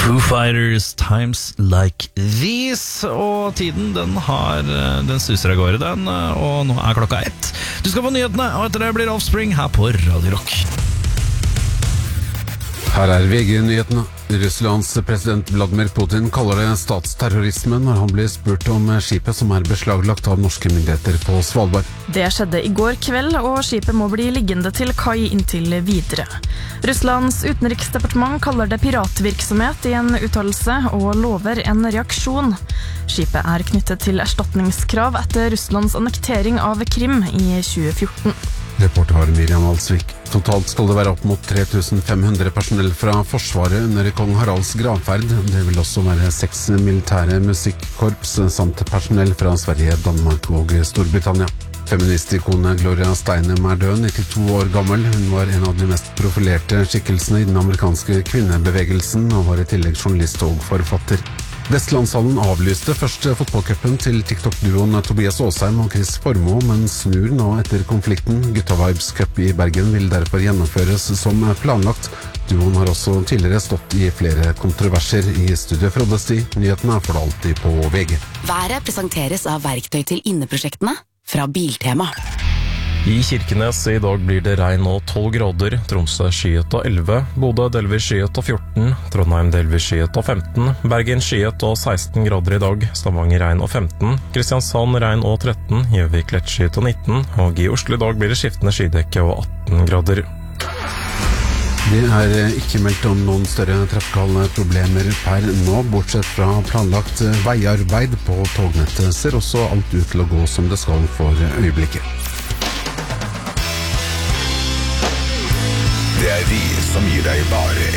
Foo Fighters, Times Like These. Og tiden, den suser av gårde, den. Og nå er klokka 1. Du skal få nyhetene, og etter det blir Offspring her på Radio Rock. Her er VG-nyhetene. Russlands president Vladimir Putin kaller det statsterrorisme når han blir spurt om skipet som er beslaglagt av norske myndigheter på Svalbard. Det skjedde i går kveld, og skipet må bli liggende til kai inntil videre. Russlands utenriksdepartement kaller det piratvirksomhet i en uttalelse og lover en reaksjon. Skipet er knyttet til erstatningskrav etter Russlands annektering av Krim i 2014. Reporter var Miriam Alsvik. Totalt skal det være opp mot 3500 personell fra Forsvaret under kong Haralds gravferd. Det vil også være 6 militære musikkorps samt personell fra Sverige, Danmark og Storbritannia. Feministikone Gloria Steinem er død, 92 år gammel. Hun var en av de mest profilerte skikkelsene i den amerikanske kvinnebevegelsen, og var i tillegg journalist og forfatter. Vestlandshallen avlyste første fotballcupen til TikTok-duoen Tobias Åsheim og Chris Formoe, men snur nå etter konflikten. Gutta Vibes Cup i Bergen vil derfor gjennomføres som planlagt. Duoen har også tidligere stått i flere kontroverser. I studio Frode Sti, nyhetene for det alltid på VG. Været presenteres av verktøy til inneprosjektene fra Biltema. I Kirkenes i dag blir det regn og 12 grader, Tromsø skyet og 11, Bodø delvis skyet og 14, Trondheim delvis skyet og 15, Bergen skyet og 16 grader i dag, Stavanger regn og 15, Kristiansand regn og 13, Gjøvik lett skyet og 19, og i Oslo i dag blir det skiftende skydekke og 18 grader. Det er ikke meldt om noen større trafikale problemer per nå, bortsett fra planlagt veiarbeid på tognettet. Ser også alt ut til å gå som det skal for øyeblikket. Det er vi som gir deg bare